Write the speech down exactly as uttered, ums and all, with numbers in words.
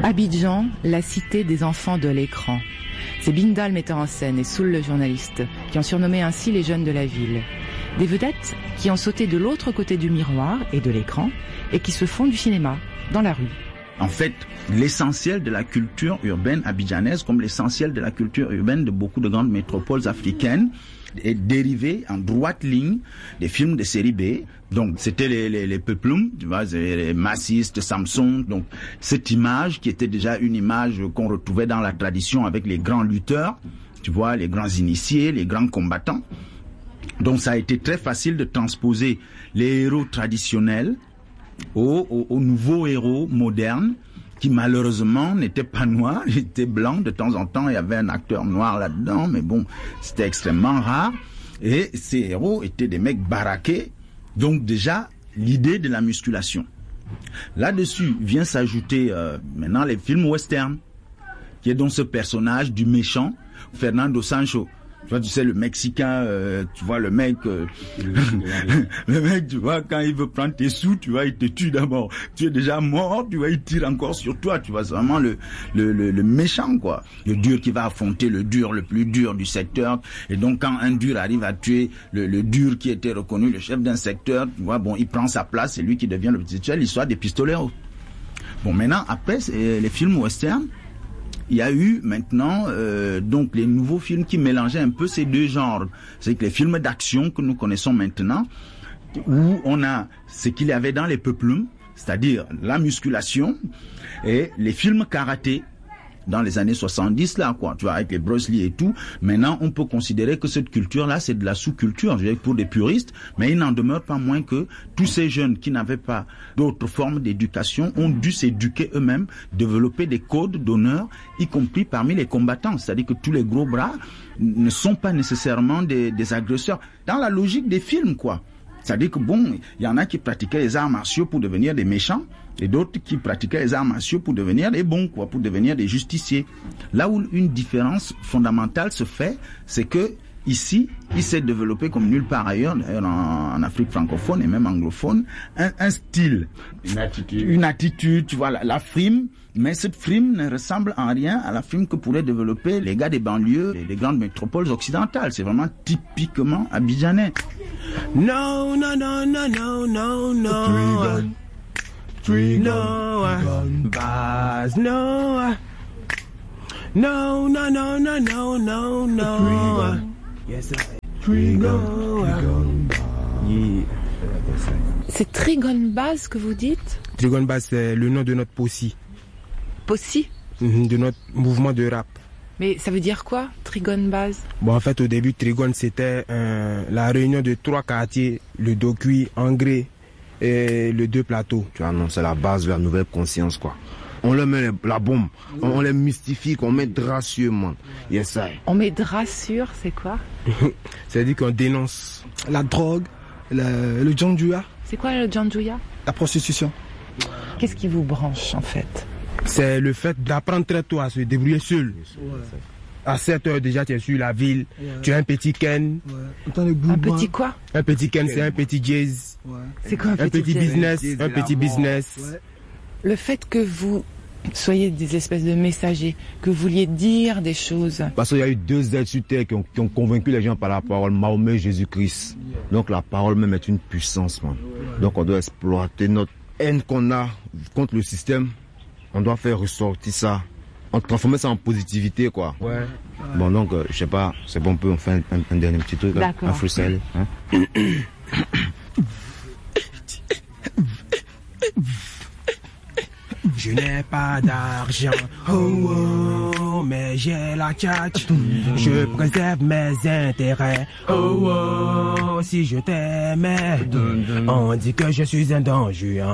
Abidjan, la cité des enfants de l'écran. C'est Binda le metteur en scène et Soul le journaliste qui ont surnommé ainsi les jeunes de la ville. Des vedettes qui ont sauté de l'autre côté du miroir et de l'écran et qui se font du cinéma, dans la rue. En fait, l'essentiel de la culture urbaine abidjanaise, comme l'essentiel de la culture urbaine de beaucoup de grandes métropoles africaines, est dérivé en droite ligne des films de série B. Donc, c'était les, les, les peuplums, tu vois, les massistes, Samson. Donc, cette image qui était déjà une image qu'on retrouvait dans la tradition avec les grands lutteurs, tu vois, les grands initiés, les grands combattants. Donc, ça a été très facile de transposer les héros traditionnels aux, aux, aux nouveaux héros modernes qui malheureusement n'étaient pas noirs, ils étaient blancs. De temps en temps, il y avait un acteur noir là-dedans, mais bon, c'était extrêmement rare. Et ces héros étaient des mecs baraqués. Donc déjà, l'idée de la musculation. Là-dessus vient s'ajouter euh, maintenant les films western, qui est donc ce personnage du méchant, Fernando Sancho. Tu vois, tu sais, le Mexicain, euh, tu vois, le mec, euh, le mec, tu vois, quand il veut prendre tes sous, tu vois, il te tue d'abord. Tu es déjà mort, tu vois, il tire encore sur toi, tu vois, c'est vraiment le, le, le, le méchant, quoi. Le dur qui va affronter le dur, le plus dur du secteur. Et donc, quand un dur arrive à tuer le, le dur qui était reconnu le chef d'un secteur, tu vois, bon, il prend sa place, c'est lui qui devient le petit chef, l'histoire des pistoleros. Bon, maintenant, après, c'est les films western. Il y a eu maintenant euh, donc les nouveaux films qui mélangeaient un peu ces deux genres. C'est que les films d'action que nous connaissons maintenant, où on a ce qu'il y avait dans les peuplums, c'est-à-dire la musculation, et les films karaté dans les années soixante-dix là, quoi, tu vois, avec les Bruce Lee et tout. Maintenant, on peut considérer que cette culture-là, c'est de la sous-culture, je dirais, pour des puristes, mais il n'en demeure pas moins que tous ces jeunes qui n'avaient pas d'autres formes d'éducation ont dû s'éduquer eux-mêmes, développer des codes d'honneur, y compris parmi les combattants. C'est-à-dire que tous les gros bras ne sont pas nécessairement des, des agresseurs. Dans la logique des films, quoi. C'est-à-dire que bon, il y en a qui pratiquaient les arts martiaux pour devenir des méchants, et d'autres qui pratiquaient les arts martiaux pour devenir des bons, quoi, pour devenir des justiciers. Là où une différence fondamentale se fait, c'est que ici, il s'est développé comme nulle part ailleurs, d'ailleurs en, en Afrique francophone et même anglophone, un, un style, une attitude, une attitude, tu vois, la, la frime. Mais cette frime ne ressemble en rien à la frime que pourraient développer les gars des banlieues et des grandes métropoles occidentales. C'est vraiment typiquement abidjanais. No, no, no, no, no, no, no. Three gun. Three gun. Baz, no. No, no, no, no, no, no, no. Yes, sir. Three gun. Yeah. C'est Trigon Baz que vous dites? Trigon Baz, c'est le nom de notre possi. Possi? De notre mouvement de rap. Mais ça veut dire quoi, Trigon Baz? Bon, en fait, au début, Trigon, c'était euh, la réunion de trois quartiers, le Dokui, Angré et le Deux Plateaux. Tu vois, non, c'est la base de la nouvelle conscience, quoi. On leur met la bombe, on, on les mystifie, on met drap sur, man. Yes, sir. On met drap sur, c'est quoi? C'est-à-dire qu'on dénonce la drogue, le, le janjuya. C'est quoi le janjuya? La prostitution. Qu'est-ce qui vous branche, en fait? C'est le fait d'apprendre très tôt à se débrouiller seul. Ouais. À sept heures déjà, tu es sur la ville, ouais. Tu as un petit Ken. Ouais. Un petit quoi? Un petit Ken, c'est un petit jazz. Ouais. C'est quoi un, un petit, petit business? Un petit business. Ouais. Le fait que vous soyez des espèces de messagers, que vous vouliez dire des choses. Parce qu'il y a eu deux êtres sur terre qui ont, qui ont convaincu les gens par la parole, Mahomet et Jésus-Christ. Yeah. Donc la parole même est une puissance, man. Ouais. Donc on doit exploiter notre haine qu'on a contre le système. On doit faire ressortir ça, on transformer ça en positivité, quoi. Ouais. Bon, donc, euh, je sais pas, c'est bon, on peut faire un, un, un dernier petit truc, là, un freestyle. Hein? Je n'ai pas d'argent, oh, oh, mais j'ai la tchatch. Je préserve mes intérêts, oh, oh, si je t'aimais. On dit que je suis un danger, hein.